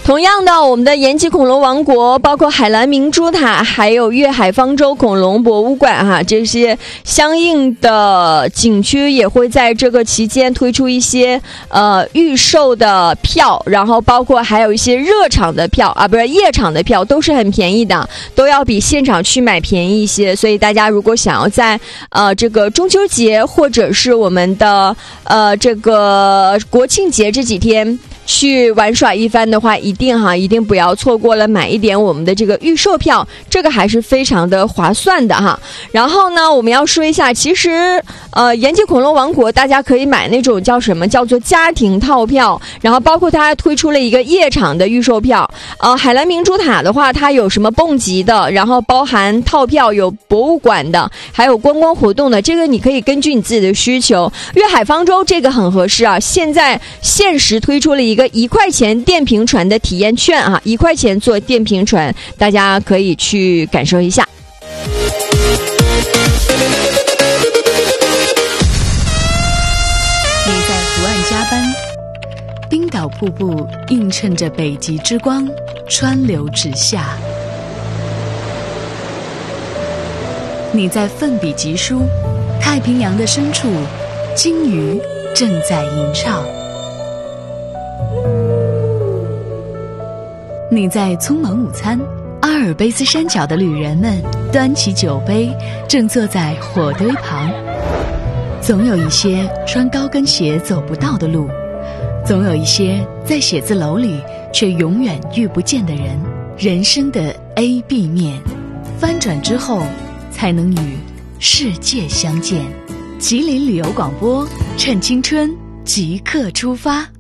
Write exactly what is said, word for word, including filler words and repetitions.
同样的，我们的延吉恐龙王国，包括海蓝明珠塔，还有粤海方舟恐龙博物馆哈，这些相应的景区也会在这个期间推出一些呃预售的票，然后包括还有一些热场的票啊，不是夜场的票，都是很便宜的，都要比现场去买便宜一些。所以大家如果想要在呃这个中秋节或者是我们的呃这个国庆节这几天去玩耍一番的话，一定哈，一定不要错过了买一点我们的这个预售票，这个还是非常的划算的哈。然后呢，我们要说一下，其实呃，延吉恐龙王国大家可以买那种叫什么，叫做家庭套票，然后包括它推出了一个夜场的预售票。呃，海蓝明珠塔的话，它有什么蹦极的，然后包含套票有博物馆的，还有观光活动的，这个你可以根据你自己的需求。粤海方舟这个很合适啊，现在限时推出了一个一块钱电瓶船的体验券啊，一块钱坐电瓶船，大家可以去感受一下。 你在湖岸加班，冰岛瀑布映衬着北极之光，川流直下。你在奋笔疾书，太平洋的深处，鲸鱼正在吟唱。你在匆忙午餐，阿尔卑斯山脚的旅人们端起酒杯，正坐在火堆旁。总有一些穿高跟鞋走不到的路，总有一些在写字楼里却永远遇不见的人。人生的 A B 面，翻转之后才能与世界相见。吉林旅游广播，趁青春即刻出发。